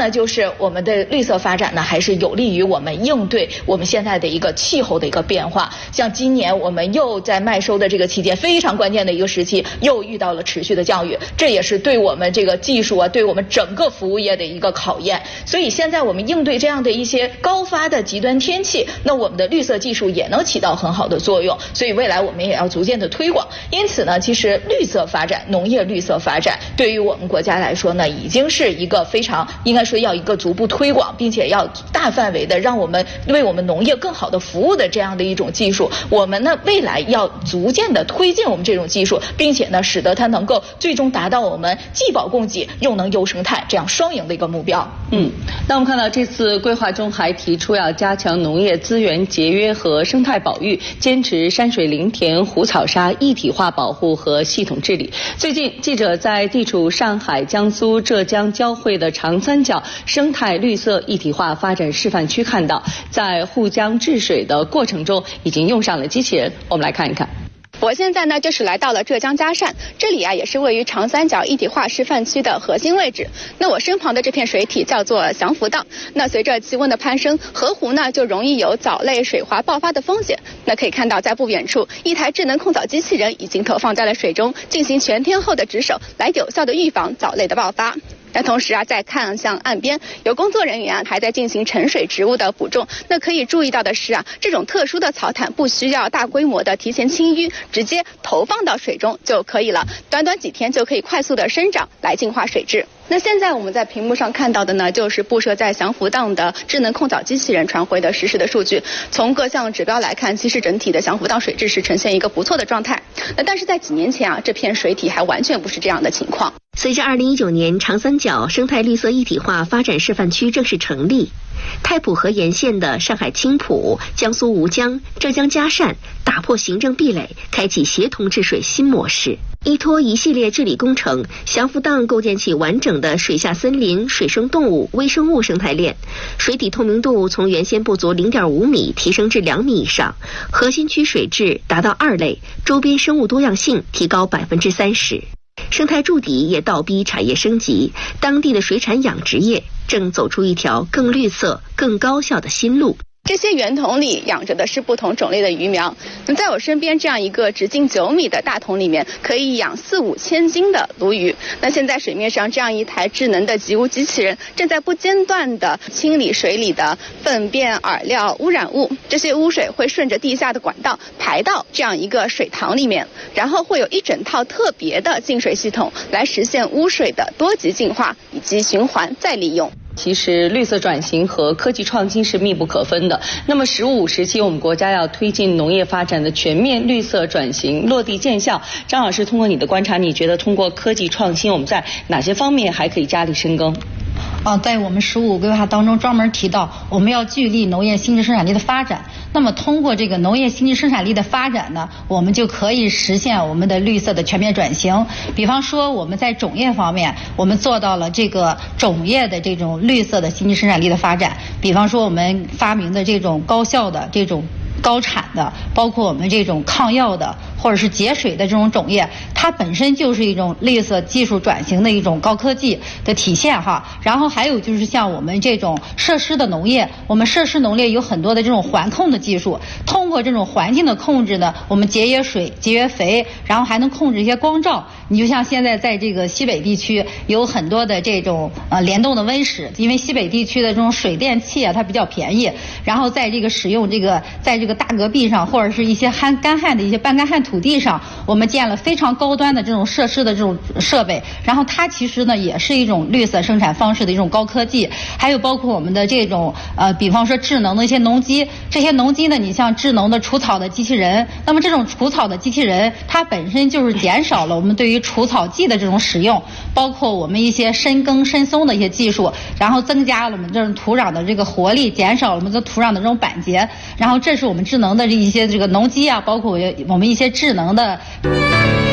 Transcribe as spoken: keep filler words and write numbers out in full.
呢，就是我们的绿色发展呢，还是有利于我们应对我们现在的一个气候的一个变化。像今年我们又在麦收的这个期间，非常关键的一个时期，又遇到了持续的降雨，这也是对我们这个技术啊，对我们整个服务业的一个考验。所以现在我们应对这样的一些高发的极端天气，那我们的绿色技术也能起到很好的作用。所以未来我们也要逐渐的推广。因此呢，其实绿色发展、农业绿色发展，对于我们国家来说呢，已经是一个非常应该说要一个逐步推广，并且要大范围的让我们为我们农业更好的服务的这样的一种技术。我们呢未来要逐渐的推进我们这种技术，并且呢使得它能够最终达到我们既保供给又能优生态这样双赢的一个目标。 嗯，那我们看到这次规划中还提出要加强农业资源节约和生态保育，坚持山水林田湖草沙一体化保护和系统治理。最近记者在地处上海、江苏、浙江交汇的长三角生态绿色一体化发展示范区看到，在护江治水的过程中已经用上了机器人。我们来看一看。 我现在呢就是来到了浙江嘉善，这里啊也是位于长三角一体化示范区的核心位置。那我身旁的这片水体叫做祥福荡，那随着气温的攀升，河湖呢就容易有藻类水滑爆发的风险。那可以看到在不远处，一台智能控藻机器人已经投放在了水中，进行全天候的值守，来有效的预防藻类的爆发。那同时啊，在看向岸边，有工作人员啊还在进行沉水植物的补种。那可以注意到的是啊，这种特殊的草毯不需要大规模的提前清淤，直接投放到水中就可以了，短短几天就可以快速的生长，来净化水质。那现在我们在屏幕上看到的呢，就是布设在祥福荡的智能控藻机器人传回的实时的数据。从各项指标来看，其实整体的祥福荡水质是呈现一个不错的状态。那但是在几年前啊，这片水体还完全不是这样的情况。 随着二零一九年长三角生态绿色一体化发展示范区正式成立，太浦河沿线的上海青浦、江苏吴江、浙江嘉善打破行政壁垒，开启协同治水新模式。依托一系列治理工程，祥福荡构建起完整的水下森林、水生动物、微生物生态链，水底透明度从原先不足 零点五米提升至两米以上，核心区水质达到二类，周边生物多样性提高百分之三十。生态筑底也倒逼产业升级，当地的水产养殖业正走出一条更绿色、更高效的新路。 这些圆筒里养着的是不同种类的鱼苗。那在我身边这样一个直径九米的大桶里面，可以养四五千斤的鲈鱼。那现在水面上这样一台智能的集污机器人，正在不间断地清理水里的粪便、饵料、污染物。这些污水会顺着地下的管道排到这样一个水塘里面，然后会有一整套特别的净水系统来实现污水的多级净化以及循环再利用。 其实绿色转型和科技创新是密不可分的。那么“十五”时期，我们国家要推进农业发展的全面绿色转型落地见效。张老师，通过你的观察，你觉得通过科技创新，我们在哪些方面还可以加力深耕？ 啊，在我们十五规划当中专门提到，我们要聚力农业新质生产力的发展。那么通过这个农业新质生产力的发展呢，我们就可以实现我们的绿色的全面转型。比方说我们在种业方面，我们做到了这个种业的这种绿色的新质生产力的发展。比方说我们发明的这种高效的这种高产的，包括我们这种抗药的或者是节水的这种种业，它本身就是一种绿色技术转型的一种高科技的体现哈。然后还有就是像我们这种设施的农业，我们设施农业有很多的这种环控的技术，通过这种环境的控制呢，我们节约水、节约肥，然后还能控制一些光照。你就像现在在这个西北地区有很多的这种呃联动的温室，因为西北地区的这种水电气啊它比较便宜，然后在这个使用这个在这个大戈壁上或者是一些旱干旱的一些半干旱土地上，我们建了非常高端的这种设施的这种设备，然后它其实呢也是一种绿色生产方式的一种高科技。还有包括我们的这种呃比方说智能的一些农机，这些农机呢你像智能的除草的机器人，那么这种除草的机器人它本身就是减少了我们对于除草剂的这种使用，包括我们一些深耕深松的一些技术，然后增加了我们这种土壤的这个活力，减少了我们的土壤的这种板结，然后这是我们智能的这一些这个农机啊，包括我们一些智能的